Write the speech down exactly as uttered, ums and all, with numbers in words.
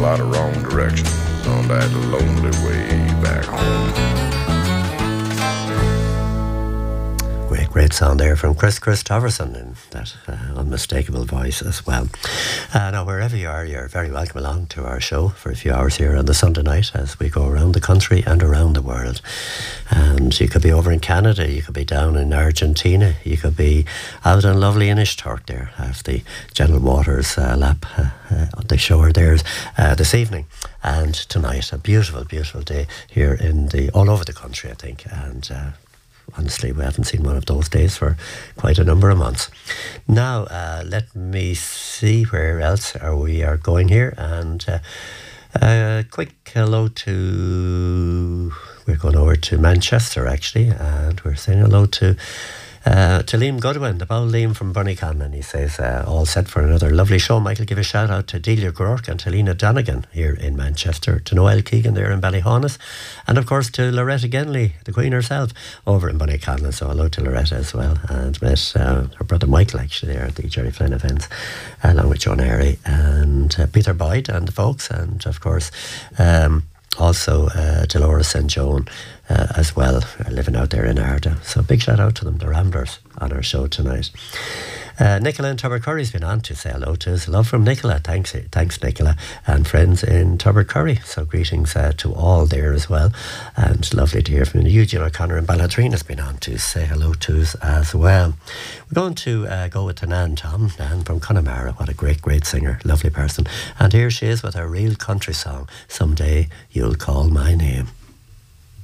a lot of wrong direction on that lonely way back home. Great, great sound there from Chris Chris Toverson in that uh, unmistakable voice as well. Uh, now, wherever you are, you're very welcome along to our show for a few hours here on the Sunday night as we go around the country and around the world. And you could be over in Canada, you could be down in Argentina, you could be out on lovely Inishturk there, have the Gentle Waters uh, lap uh, uh, on the shore there uh, this evening. And tonight, a beautiful, beautiful day here in the all over the country, I think. And uh, honestly, we haven't seen one of those days for quite a number of months. Now, uh, let me see where else are we are going here. And uh, a quick hello to... We're going over to Manchester, actually, and we're saying hello to uh, to Liam Goodwin, the bowl Liam from Bunnyconlon. He says, uh, all set for another lovely show. Michael, give a shout out to Delia Gork and to Lena Donegan here in Manchester, to Noel Keegan there in Ballyhonus, and of course to Loretta Genley, the Queen herself, over in Bunnyconlon. So hello to Loretta as well, and met uh, her brother Michael actually there at the Jerry Flynn events, along with John Airy and uh, Peter Boyd and the folks, and of course um, also uh, Dolores and Joan uh, as well, are living out there in Arda. So big shout out to them, the Ramblers, on our show tonight. Uh, Nicola in Tubbercurry's been on to say hello to us. Love from Nicola. Thanks, thanks Nicola, and friends in Tubbercurry. So greetings uh, to all there as well. And lovely to hear from you. Eugene O'Connor in Balladreen has been on to say hello to us as well. We're going to uh, go with Nan Tom, Nan from Connemara. What a great, great singer. Lovely person. And here she is with her real country song, Someday You'll Call My Name.